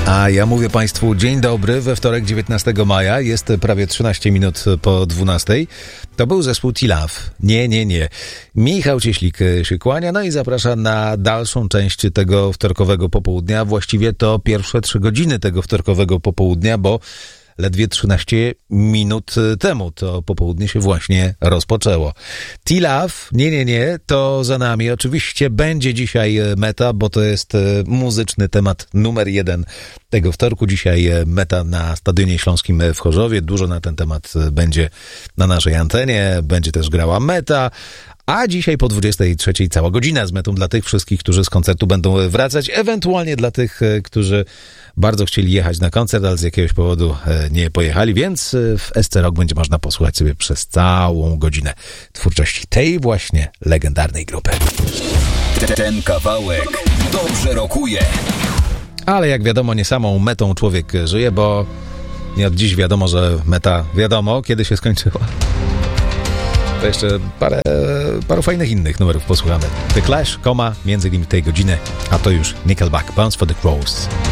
A ja mówię Państwu dzień dobry we wtorek 19 maja, jest prawie 13 minut po 12. To był zespół T-Love. Nie. Michał Cieślik się kłania, no i zaprasza na dalszą część tego wtorkowego popołudnia. Właściwie to pierwsze 3 godziny tego wtorkowego popołudnia, bo ledwie 13 minut temu to popołudnie się właśnie rozpoczęło. T-Love, nie, to za nami. Oczywiście będzie dzisiaj meta, bo to jest muzyczny temat numer 1 tego wtorku. Dzisiaj meta na Stadionie Śląskim w Chorzowie. Dużo na ten temat będzie na naszej antenie. Będzie też grała meta. A dzisiaj po 23 cała godzina z metą dla tych wszystkich, którzy z koncertu będą wracać, ewentualnie dla tych, którzy bardzo chcieli jechać na koncert, ale z jakiegoś powodu nie pojechali, więc w SC Rock będzie można posłuchać sobie przez całą godzinę twórczości tej właśnie legendarnej grupy. Ten kawałek dobrze rokuje. Ale jak wiadomo, nie samą metą człowiek żyje, bo nie od dziś wiadomo, że meta wiadomo, kiedy się skończyła. To jeszcze paru fajnych innych numerów posłuchamy. The Clash, między innymi tej godziny, a to już Nickelback, Bounce for the Crows.